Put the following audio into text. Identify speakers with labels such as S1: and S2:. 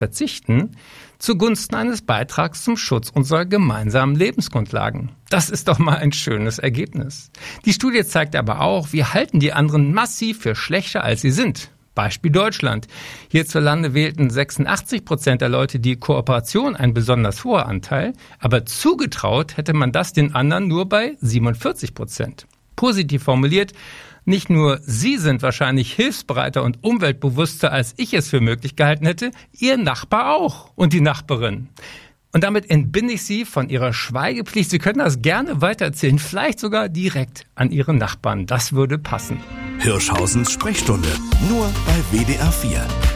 S1: verzichten, zugunsten eines Beitrags zum Schutz unserer gemeinsamen Lebensgrundlagen. Das ist doch mal ein schönes Ergebnis. Die Studie zeigt aber auch, wir halten die anderen massiv für schlechter, als sie sind. Beispiel Deutschland. Hierzulande wählten 86% der Leute die Kooperation, ein besonders hoher Anteil, aber zugetraut hätte man das den anderen nur bei 47%. Positiv formuliert, nicht nur Sie sind wahrscheinlich hilfsbereiter und umweltbewusster, als ich es für möglich gehalten hätte, Ihr Nachbar auch und die Nachbarin. Und damit entbinde ich Sie von Ihrer Schweigepflicht. Sie können das gerne weitererzählen, vielleicht sogar direkt an Ihren Nachbarn. Das würde passen.
S2: Hirschhausens Sprechstunde, nur bei WDR 4.